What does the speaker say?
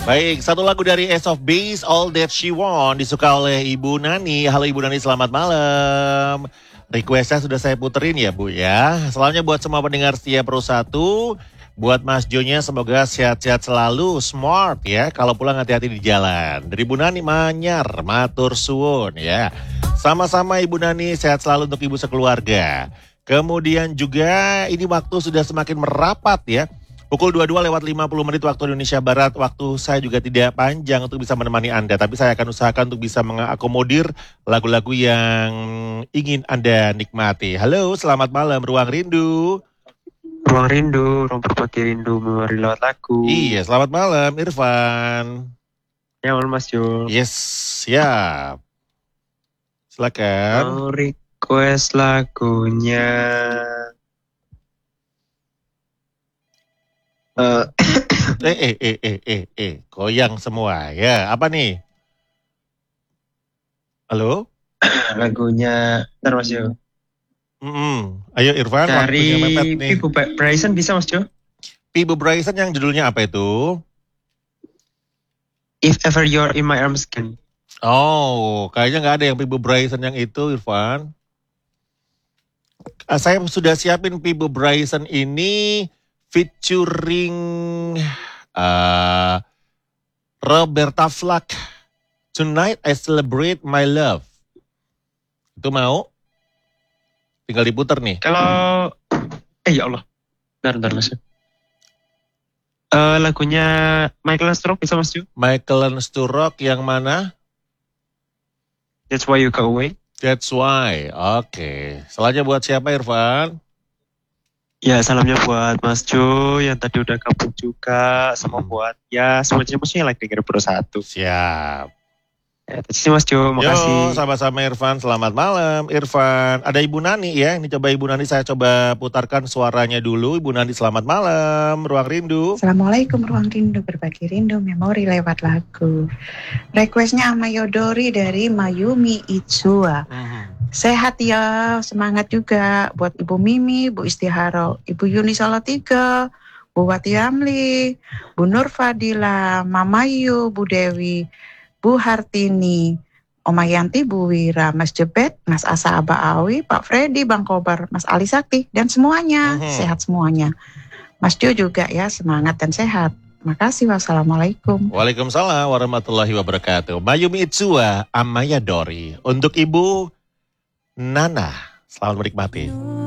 Baik, satu lagu dari Ace of Base, All That She Want, disuka oleh Ibu Nani. Halo Ibu Nani, selamat malam. Requestnya sudah saya puterin ya Bu ya. Selanjutnya buat semua pendengar setia Pro 1, buat Mas Jonya semoga sehat-sehat selalu, smart ya. Kalau pulang hati-hati di jalan. Dari Ibu Nani Manyar, matur suwun ya. Sama-sama Ibu Nani, sehat selalu untuk Ibu sekeluarga. Kemudian juga ini waktu sudah semakin merapat ya. Pukul 22:50 waktu Indonesia Barat. Waktu saya juga tidak panjang untuk bisa menemani Anda. Tapi saya akan usahakan untuk bisa mengakomodir lagu-lagu yang ingin Anda nikmati. Halo, selamat malam Ruang Rindu. Ruang rindu, ruang berbagi rindu, memori lewat lagu. Iya, selamat malam Irfan. Ya, Mas Jo. Yes, siap. Silakan. Mau request lagunya. Goyang semua ya. Apa nih? Halo? Lagunya, ntar Mas Jo. Ayo Irfan, waktunya mepet Dari nih. Pibu Bryson bisa Mas Jo? Pibu Bryson yang judulnya apa itu? If Ever You're in My Arms Again. Oh, kayaknya nggak ada yang Pibu Bryson yang itu, Irfan. Saya sudah siapin Pibu Bryson ini featuring Roberta Flack. Tonight I Celebrate My Love. Itu mau? Tinggal diputer nih. Kalau, ya Allah. Bentar Mas Jo. Lagunya Michael Stroke bisa Mas Jo? Michael Sturrock yang mana? That's Why You Go Away. That's Why. Oke. Selanjutnya buat siapa Irfan? Ya, salamnya buat Mas Jo yang tadi udah gabung juga. Sama buat, ya semuanya yang lagi denger Pro 1. Siap. Ya, terima kasih Mas Jo, makasih. Yo, sama-sama Irfan. Selamat malam Irfan. Ada Ibu Nani ya. Ini coba Ibu Nani, saya coba putarkan suaranya dulu. Ibu Nani, selamat malam. Ruang Rindu. Assalamualaikum Ruang Rindu, berbagi rindu, memori lewat lagu. Requestnya Amayodori dari Mayumi Ichua. Sehat ya, semangat juga buat Ibu Mimi, Bu Istiharo, Ibu Yuni Salatiga, Bu Wati Amli, Bu Nur Fadila, Mama Yu, Bu Dewi, Bu Hartini, Oma Yanti, Bu Wira, Mas Jebet, Mas Asa Aba Awi, Pak Freddy, Bang Kobar, Mas Ali Sakti, dan semuanya, sehat semuanya. Mas Jo juga ya, semangat dan sehat. Makasih, wassalamualaikum. Waalaikumsalam warahmatullahi wabarakatuh. Mayumi Ichua, Amayadori. Untuk Ibu Nana, selamat menikmati.